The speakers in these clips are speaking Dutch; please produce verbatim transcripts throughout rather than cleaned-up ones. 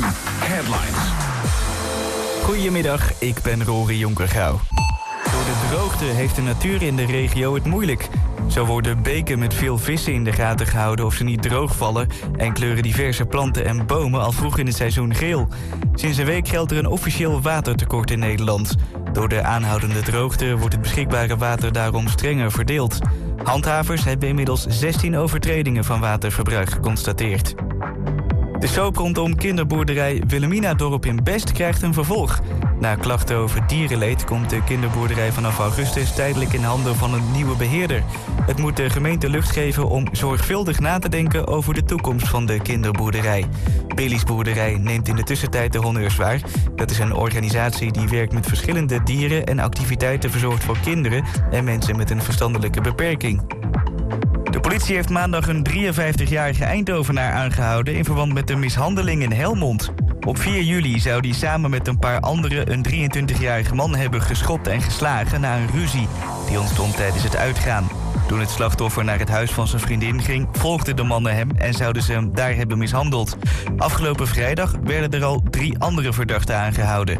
M Headlines. Goedemiddag, ik ben Rory Jonker-Gouw. Door de droogte heeft de natuur in de regio het moeilijk. Zo worden beken met veel vissen in de gaten gehouden of ze niet droog vallen en kleuren diverse planten en bomen al vroeg in het seizoen geel. Sinds een week geldt er een officieel watertekort in Nederland. Door de aanhoudende droogte wordt het beschikbare water daarom strenger verdeeld. Handhavers hebben inmiddels zestien overtredingen van waterverbruik geconstateerd. De soap rondom kinderboerderij Wilhelminadorp in Best krijgt een vervolg. Na klachten over dierenleed komt de kinderboerderij vanaf augustus tijdelijk in handen van een nieuwe beheerder. Het moet de gemeente lucht geven om zorgvuldig na te denken over de toekomst van de kinderboerderij. Billy's Boerderij neemt in de tussentijd de honneurs waar. Dat is een organisatie die werkt met verschillende dieren en activiteiten verzorgt voor kinderen en mensen met een verstandelijke beperking. De politie heeft maandag een drieënvijftigjarige Eindhovenaar aangehouden in verband met een mishandeling in Helmond. Op vier juli zou hij samen met een paar anderen een drieëntwintigjarige man hebben geschopt en geslagen na een ruzie. Die ontstond tijdens het uitgaan. Toen het slachtoffer naar het huis van zijn vriendin ging, volgden de mannen hem en zouden ze hem daar hebben mishandeld. Afgelopen vrijdag werden er al drie andere verdachten aangehouden.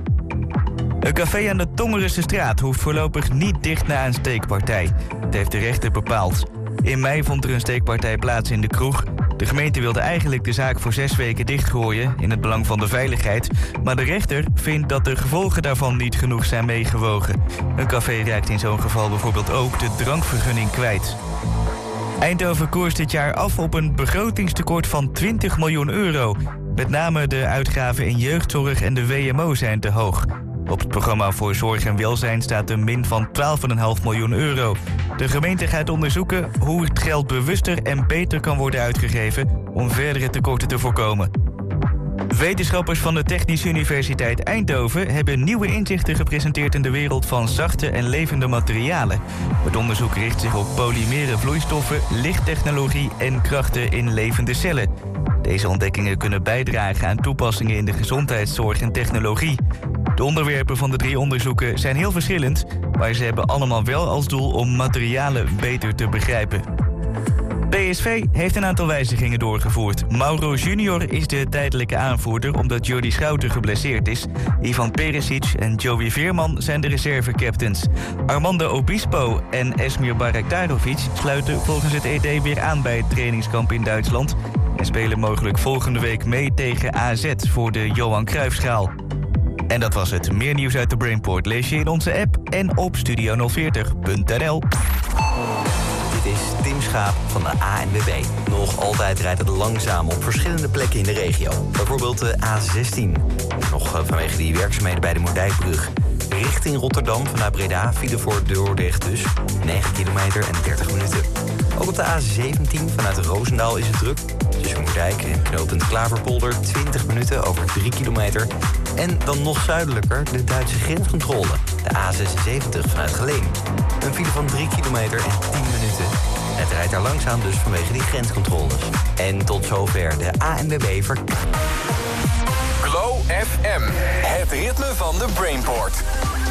Een café aan de Tongerensestraat hoeft voorlopig niet dicht na een steekpartij. Dat heeft de rechter bepaald. In mei vond er een steekpartij plaats in de kroeg. De gemeente wilde eigenlijk de zaak voor zes weken dichtgooien in het belang van de veiligheid. Maar de rechter vindt dat de gevolgen daarvan niet genoeg zijn meegewogen. Een café raakt in zo'n geval bijvoorbeeld ook de drankvergunning kwijt. Eindhoven koerst dit jaar af op een begrotingstekort van twintig miljoen euro. Met name de uitgaven in jeugdzorg en de W M O zijn te hoog. Op het programma voor zorg en welzijn staat een min van twaalf komma vijf miljoen euro. De gemeente gaat onderzoeken hoe het geld bewuster en beter kan worden uitgegeven om verdere tekorten te voorkomen. Wetenschappers van de Technische Universiteit Eindhoven hebben nieuwe inzichten gepresenteerd in de wereld van zachte en levende materialen. Het onderzoek richt zich op polymere vloeistoffen, lichttechnologie en krachten in levende cellen. Deze ontdekkingen kunnen bijdragen aan toepassingen in de gezondheidszorg en technologie. De onderwerpen van de drie onderzoeken zijn heel verschillend, maar ze hebben allemaal wel als doel om materialen beter te begrijpen. P S V heeft een aantal wijzigingen doorgevoerd. Mauro Junior is de tijdelijke aanvoerder omdat Jordi Schouten geblesseerd is. Ivan Perisic en Joey Veerman zijn de reserve-captains. Armando Obispo en Esmir Baraktarovic sluiten volgens het E D weer aan bij het trainingskamp in Duitsland en spelen mogelijk volgende week mee tegen A Z voor de Johan Cruijffschaal. En dat was het. Meer nieuws uit de Brainport lees je in onze app en op studio nul veertig punt n l. Dit is Tim Schaap van de A N W B. Nog altijd rijdt het langzaam op verschillende plekken in de regio. Bijvoorbeeld de A zestien. Nog vanwege die werkzaamheden bij de Moerdijkbrug. Richting Rotterdam vanuit Breda file voor Dordrecht dus. negen kilometer en dertig minuten. Ook op de A zeventien vanuit Roosendaal is het druk. Tussen Moerdijk en knooppunt Klaverpolder twintig minuten over drie kilometer. En dan nog zuidelijker de Duitse grenscontrole. De A zesenzeventig vanuit Geleen. Een file van drie kilometer en tien minuten. Het rijdt daar langzaam dus vanwege die grenscontroles. En tot zover de A N W B verkeer. Glow F M, het ritme van de Brainport.